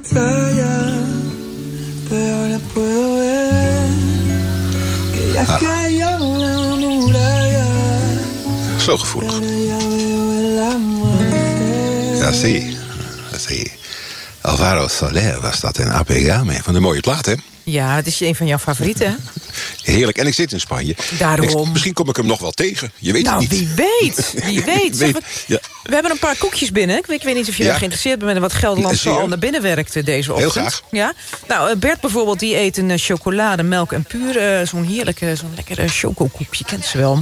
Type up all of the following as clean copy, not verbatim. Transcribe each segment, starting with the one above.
batalla, pero ahora puedo ver que ya cayó la muralla. Zo gevoelig. Ja, zie. Alvaro Soler was dat in Apegame. Van de mooie plaat, hè? Ja, het is een van jouw favorieten, hè? Heerlijk. En ik zit in Spanje. Daarom. Misschien kom ik hem nog wel tegen. Je weet het niet. Wie weet. Wie weet. We hebben een paar koekjes binnen. Ik weet niet of je daar geïnteresseerd bent... met wat Gelderland zo al naar binnen werkt deze ochtend. Heel graag. Ja? Nou, Bert bijvoorbeeld, die eet een chocolade, melk en puur. Zo'n lekkere chocokoek. Je kent ze wel.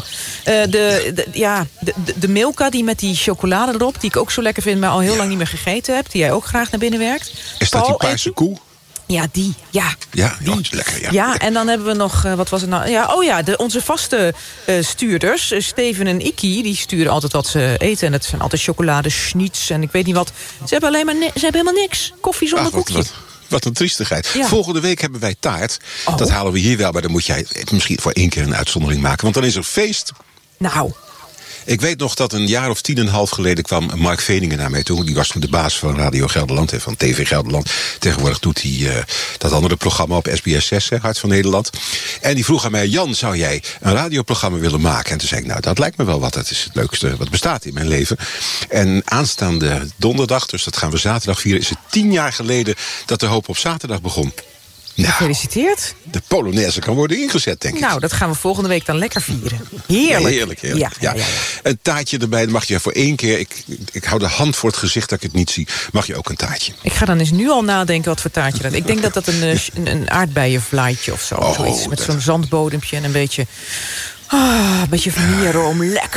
De Milka, die met die chocolade erop... die ik ook zo lekker vind, maar al heel lang niet meer gegeten heb... die jij ook graag naar binnen werkt. Is dat die paarse koe? Ja, die. Ja, die. Is lekker, ja, en dan hebben we nog, wat was het nou? Ja, onze vaste stuurders, Steven en Iki, die sturen altijd wat ze eten. En dat zijn altijd chocoladeschniets en ik weet niet wat. Ze hebben helemaal niks. Koffie zonder koekje. Wat een triestigheid. Ja. Volgende week hebben wij taart. Dat halen we hier wel, maar dan moet jij misschien voor 1 keer een uitzondering maken. Want dan is er feest. Nou... Ik weet nog dat een jaar of 10,5 geleden kwam Mark Veningen naar mij toe. Die was toen de baas van Radio Gelderland en van TV Gelderland. Tegenwoordig doet hij dat andere programma op SBS 6, Hart van Nederland. En die vroeg aan mij, Jan, zou jij een radioprogramma willen maken? En toen zei ik, nou, dat lijkt me wel wat. Dat is het leukste wat bestaat in mijn leven. En aanstaande donderdag, dus dat gaan we zaterdag vieren... is het 10 jaar geleden dat de Hoop op zaterdag begon. Nou, gefeliciteerd. De Polonaise kan worden ingezet, denk ik. Nou, dat gaan we volgende week dan lekker vieren. Heerlijk. Heerlijk. Ja. Een taartje erbij, dan mag je voor 1 keer... Ik hou de hand voor het gezicht dat ik het niet zie. Mag je ook een taartje. Ik ga dan eens nu al nadenken wat voor taartje dat is. Ik denk dat een aardbeienvlaaitje of zo. Zoiets, met zo'n zandbodempje en een beetje vanilleroom. Lekker.